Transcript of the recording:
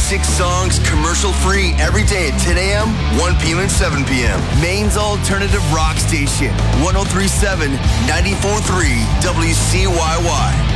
6 songs commercial-free every day at 10 a.m., 1 p.m., and 7 p.m. Maine's alternative rock station, 103.7, 94.3 WCYY.